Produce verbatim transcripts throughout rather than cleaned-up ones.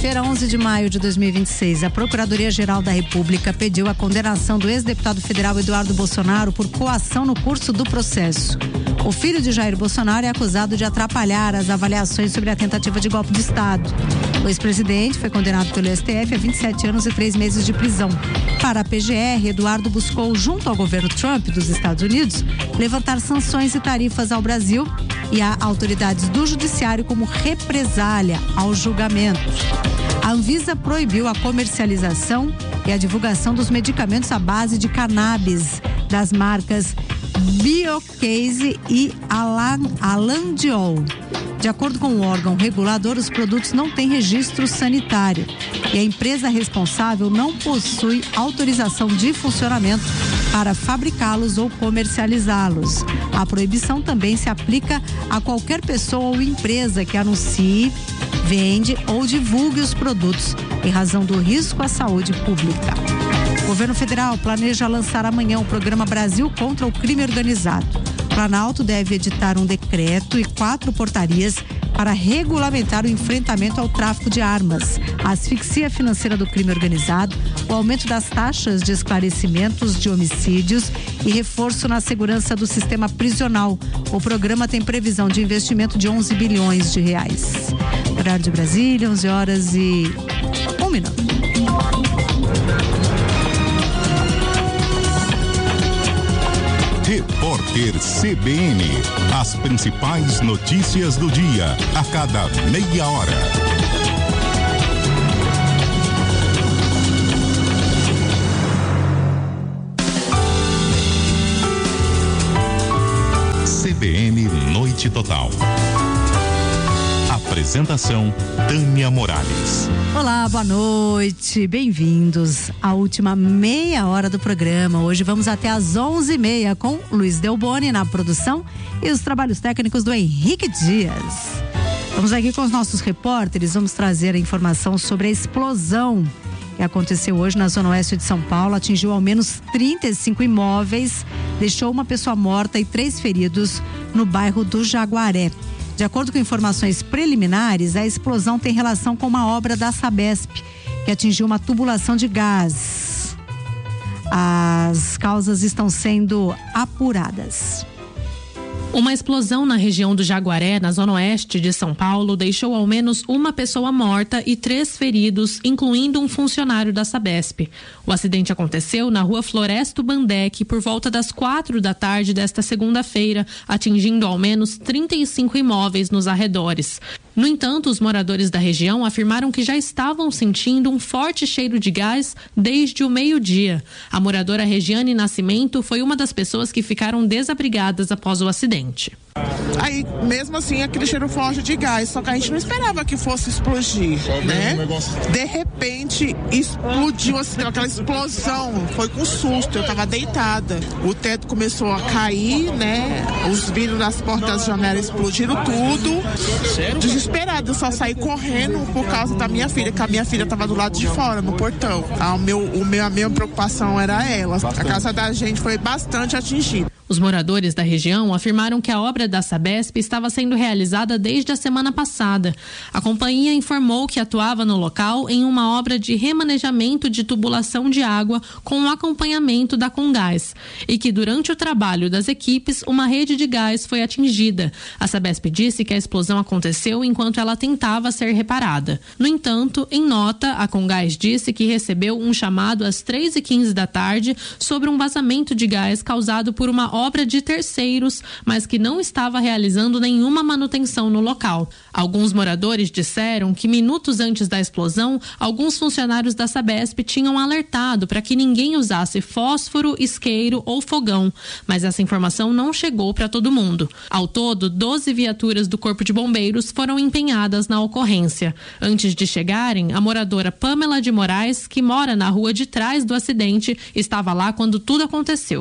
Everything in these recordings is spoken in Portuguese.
Terça-feira, onze de maio de dois mil e vinte e seis, a Procuradoria-Geral da República pediu a condenação do ex-deputado federal Eduardo Bolsonaro por coação no curso do processo. O filho de Jair Bolsonaro é acusado de atrapalhar as avaliações sobre a tentativa de golpe de Estado. O ex-presidente foi condenado pelo S T F a vinte e sete anos e três meses de prisão. Para a P G R, Eduardo buscou, junto ao governo Trump dos Estados Unidos, levantar sanções e tarifas ao Brasil e a autoridades do judiciário como represália ao julgamento. A Anvisa proibiu a comercialização e a divulgação dos medicamentos à base de cannabis das marcas Biocase e Alandiol. De acordo com o órgão regulador, os produtos não têm registro sanitário e a empresa responsável não possui autorização de funcionamento para fabricá-los ou comercializá-los. A proibição também se aplica a qualquer pessoa ou empresa que anuncie, vende ou divulgue os produtos em razão do risco à saúde pública. O governo federal planeja lançar amanhã o programa Brasil contra o Crime Organizado. O Planalto deve editar um decreto e quatro portarias para regulamentar o enfrentamento ao tráfico de armas, a asfixia financeira do crime organizado, o aumento das taxas de esclarecimentos de homicídios e reforço na segurança do sistema prisional. O programa tem previsão de investimento de onze bilhões de reais. Horário de Brasília, onze horas e um minuto. Repórter C B N. As principais notícias do dia, a cada meia hora. C B N Noite Total. Apresentação Tânia Morales. Olá, boa noite, bem-vindos à última meia hora do programa. Hoje vamos até às onze e meia com Luiz Delboni na produção e os trabalhos técnicos do Henrique Dias. Vamos aqui com os nossos repórteres, vamos trazer a informação sobre a explosão que aconteceu hoje na Zona Oeste de São Paulo, atingiu ao menos trinta e cinco imóveis, deixou uma pessoa morta e três feridos no bairro do Jaguaré. De acordo com informações preliminares, a explosão tem relação com uma obra da Sabesp, que atingiu uma tubulação de gás. As causas estão sendo apuradas. Uma explosão na região do Jaguaré, na zona oeste de São Paulo, deixou ao menos uma pessoa morta e três feridos, incluindo um funcionário da Sabesp. O acidente aconteceu na rua Floresto Bandec por volta das quatro da tarde desta segunda-feira, atingindo ao menos trinta e cinco imóveis nos arredores. No entanto, os moradores da região afirmaram que já estavam sentindo um forte cheiro de gás desde o meio-dia. A moradora Regiane Nascimento foi uma das pessoas que ficaram desabrigadas após o acidente. Aí, mesmo assim, aquele cheiro forte de gás, só que a gente não esperava que fosse explodir, né? De repente, explodiu, assim, aquela explosão, foi com susto, eu tava deitada. O teto começou a cair, né? Os vidros das portas das janelas explodiram tudo. Desesperada, eu só saí correndo por causa da minha filha, que a minha filha tava do lado de fora, no portão. Ah, o meu, o meu, a minha preocupação era ela. A casa da gente foi bastante atingida. Os moradores da região afirmaram que a obra da Sabesp estava sendo realizada desde a semana passada. A companhia informou que atuava no local em uma obra de remanejamento de tubulação de água com o acompanhamento da Comgás e que durante o trabalho das equipes uma rede de gás foi atingida. A Sabesp disse que a explosão aconteceu enquanto ela tentava ser reparada. No entanto, em nota, a Comgás disse que recebeu um chamado às três e quinze da tarde sobre um vazamento de gás causado por uma obra de terceiros, mas que não estava realizando nenhuma manutenção no local. Alguns moradores disseram que minutos antes da explosão, alguns funcionários da Sabesp tinham alertado para que ninguém usasse fósforo, isqueiro ou fogão, mas essa informação não chegou para todo mundo. Ao todo, doze viaturas do Corpo de Bombeiros foram empenhadas na ocorrência. Antes de chegarem, a moradora Pamela de Moraes, que mora na rua de trás do acidente, estava lá quando tudo aconteceu.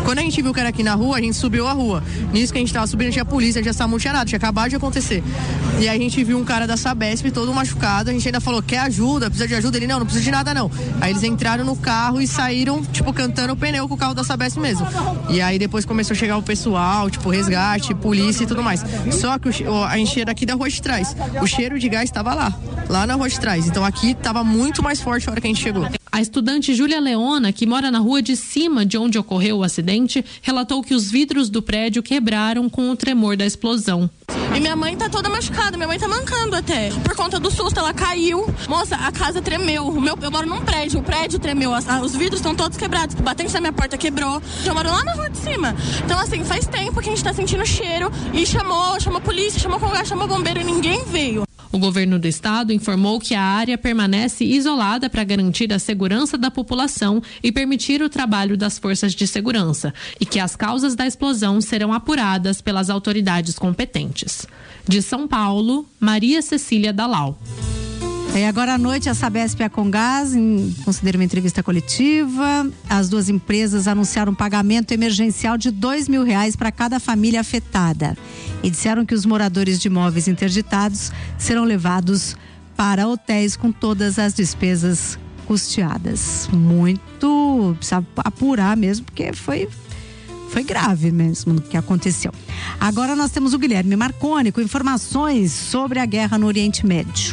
Quando a gente viu que era aqui na rua, a gente subiu a rua. Nisso que a gente tava subindo, tinha polícia, tinha SAMU, tinha nada, tinha acabado de acontecer. E aí a gente viu um cara da Sabesp todo machucado, a gente ainda falou, quer ajuda, precisa de ajuda? Ele, não, não precisa de nada não. Aí eles entraram no carro e saíram, tipo, cantando o pneu com o carro da Sabesp mesmo. E aí depois começou a chegar o pessoal, tipo, resgate, polícia e tudo mais. Só que o, a gente era aqui da rua de trás. O cheiro de gás estava lá, lá na rua de trás. Então aqui estava muito mais forte a hora que a gente chegou. A estudante Júlia Leona, que mora na rua de cima de onde ocorreu o acidente, relatou que os vidros do prédio quebraram com o tremor da explosão. E minha mãe tá toda machucada, minha mãe tá mancando até. Por conta do susto, ela caiu. Moça, a casa tremeu. O meu, eu moro num prédio, o prédio tremeu. As, os vidros estão todos quebrados. O batente da minha porta quebrou. Eu moro lá na rua de cima. Então, assim, faz tempo que a gente tá sentindo cheiro. E chamou, chamou a polícia, chamou o Congás, chamou o bombeiro e ninguém veio. O governo do estado informou que a área permanece isolada para garantir a segurança da população e permitir o trabalho das forças de segurança e que as causas da explosão serão apuradas pelas autoridades competentes. De São Paulo, Maria Cecília Dalal. E agora à noite, a Sabesp e a Congás consideram uma entrevista coletiva. As duas empresas anunciaram um pagamento emergencial de dois mil reais para cada família afetada. E disseram que os moradores de imóveis interditados serão levados para hotéis com todas as despesas custeadas. Muito, precisa apurar mesmo, porque foi... Foi grave mesmo o que aconteceu. Agora nós temos o Guilherme Marconi com informações sobre a guerra no Oriente Médio.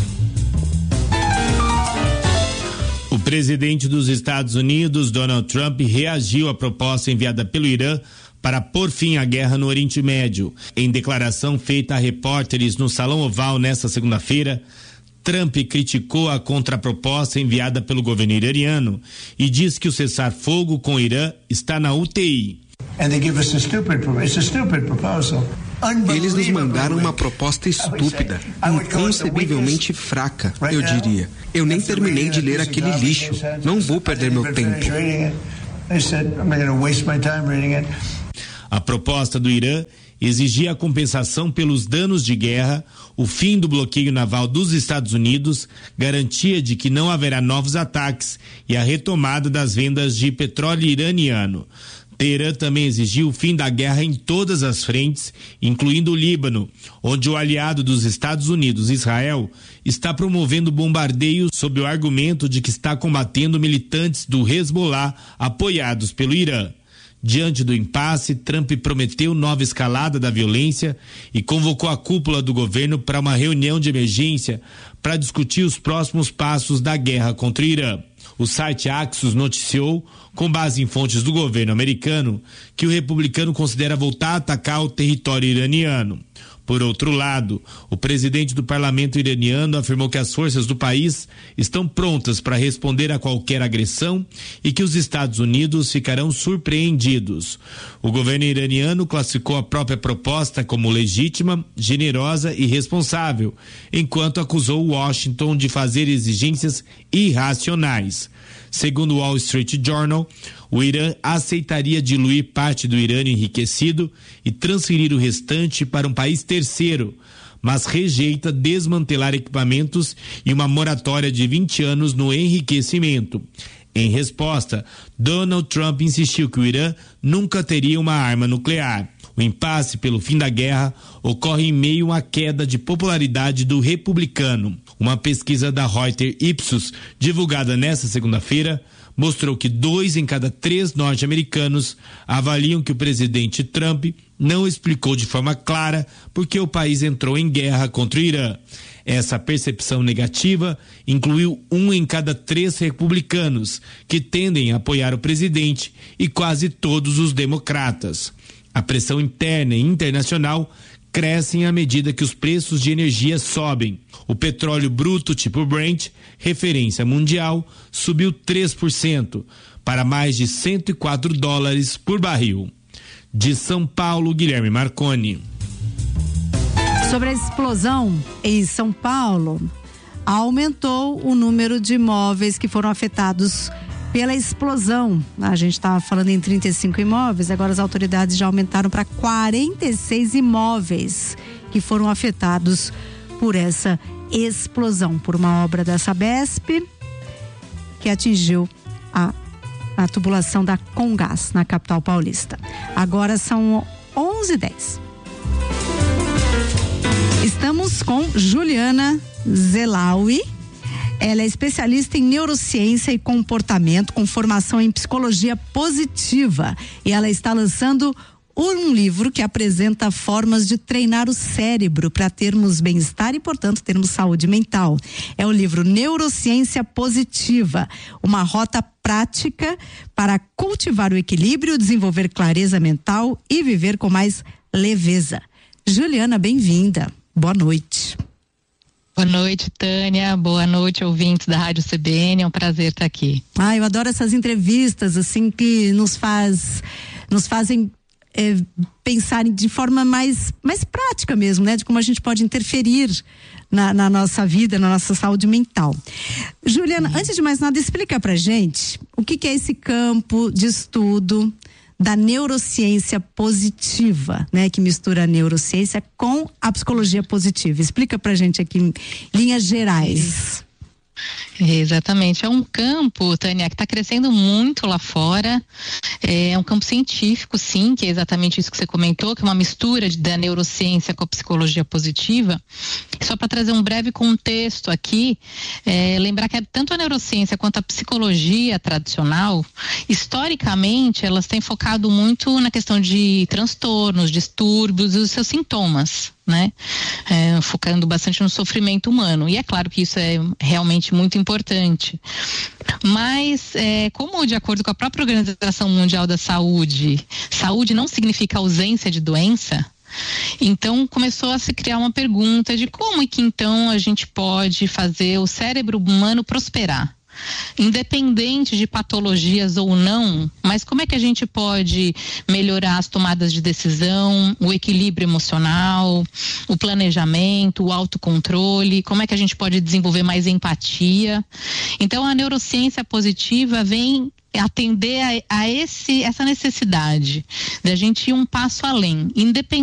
O presidente dos Estados Unidos, Donald Trump, reagiu à proposta enviada pelo Irã para pôr fim à guerra no Oriente Médio. Em declaração feita a repórteres no Salão Oval nesta segunda-feira, Trump criticou a contraproposta enviada pelo governo iraniano e diz que o cessar-fogo com o Irã está na U T I. Eles nos mandaram uma proposta estúpida, inconcebivelmente fraca, eu diria. Eu nem terminei de ler aquele lixo. Não vou perder meu tempo. A proposta do Irã exigia a compensação pelos danos de guerra, o fim do bloqueio naval dos Estados Unidos, garantia de que não haverá novos ataques e a retomada das vendas de petróleo iraniano. Teherã também exigiu o fim da guerra em todas as frentes, incluindo o Líbano, onde o aliado dos Estados Unidos, Israel, está promovendo bombardeios sob o argumento de que está combatendo militantes do Hezbollah apoiados pelo Irã. Diante do impasse, Trump prometeu nova escalada da violência e convocou a cúpula do governo para uma reunião de emergência para discutir os próximos passos da guerra contra o Irã. O site Axios noticiou, com base em fontes do governo americano, que o republicano considera voltar a atacar o território iraniano. Por outro lado, o presidente do parlamento iraniano afirmou que as forças do país estão prontas para responder a qualquer agressão e que os Estados Unidos ficarão surpreendidos. O governo iraniano classificou a própria proposta como legítima, generosa e responsável, enquanto acusou Washington de fazer exigências irracionais. Segundo o Wall Street Journal, o Irã aceitaria diluir parte do urânio enriquecido e transferir o restante para um país terceiro, mas rejeita desmantelar equipamentos e uma moratória de vinte anos no enriquecimento. Em resposta, Donald Trump insistiu que o Irã nunca teria uma arma nuclear. O impasse pelo fim da guerra ocorre em meio à queda de popularidade do republicano. Uma pesquisa da Reuters Ipsos, divulgada nesta segunda-feira, mostrou que dois em cada três norte-americanos avaliam que o presidente Trump não explicou de forma clara por que o país entrou em guerra contra o Irã. Essa percepção negativa incluiu um em cada três republicanos, que tendem a apoiar o presidente, e quase todos os democratas. A pressão interna e internacional crescem à medida que os preços de energia sobem. O petróleo bruto tipo Brent, referência mundial, subiu três por cento para mais de cento e quatro dólares por barril. De São Paulo, Guilherme Marconi. Sobre a explosão em São Paulo, aumentou o número de imóveis que foram afetados pela explosão. A gente estava falando em trinta e cinco imóveis, agora as autoridades já aumentaram para quarenta e seis imóveis que foram afetados por essa explosão, por uma obra da Sabesp que atingiu a a tubulação da Comgás, na capital paulista. Agora são onze e dez. Estamos com Juliana Zelaui. Ela é especialista em neurociência e comportamento, com formação em psicologia positiva. E ela está lançando um livro que apresenta formas de treinar o cérebro para termos bem-estar e, portanto, termos saúde mental. É o livro Neurociência Positiva, uma rota prática para cultivar o equilíbrio, desenvolver clareza mental e viver com mais leveza. Juliana, bem-vinda. Boa noite. Boa noite, Tânia. Boa noite, ouvintes da Rádio C B N. É um prazer estar aqui. Ah, eu adoro essas entrevistas, assim, que nos faz, nos fazem é, pensar de forma mais, mais prática mesmo, né? De como a gente pode interferir na, na nossa vida, na nossa saúde mental. Juliana, Sim. antes de mais nada, explica pra gente o que, que é esse campo de estudo da neurociência positiva, né? Que mistura a neurociência com a psicologia positiva. Explica pra gente aqui em linhas gerais. Exatamente, é um campo, Tânia, que está crescendo muito lá fora, é um campo científico, sim, que é exatamente isso que você comentou, que é uma mistura de, da neurociência com a psicologia positiva. Só para trazer um breve contexto aqui, é, lembrar que tanto a neurociência quanto a psicologia tradicional, historicamente, elas têm focado muito na questão de transtornos, distúrbios e os seus sintomas, né? É, focando bastante no sofrimento humano. E é claro que isso é realmente muito importante. Mas, é, como de acordo com a própria Organização Mundial da Saúde, saúde não significa ausência de doença, então começou a se criar uma pergunta de como é que então a gente pode fazer o cérebro humano prosperar. Independente de patologias ou não, mas como é que a gente pode melhorar as tomadas de decisão, o equilíbrio emocional, o planejamento, o autocontrole, como é que a gente pode desenvolver mais empatia. Então a neurociência positiva vem atender a, a esse, essa necessidade da gente ir um passo além, independente